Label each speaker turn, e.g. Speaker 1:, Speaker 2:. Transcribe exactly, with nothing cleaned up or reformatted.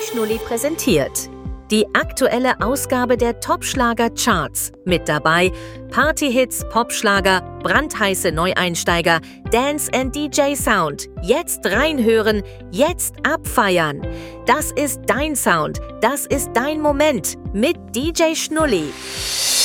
Speaker 1: Schnulli präsentiert die aktuelle Ausgabe der Top-Schlager-Charts. Mit dabei Partyhits, Popschlager, brandheiße Neueinsteiger, Dance and D J Sound. Jetzt reinhören, jetzt abfeiern. Das ist dein Sound, das ist dein Moment mit D J Schnulli.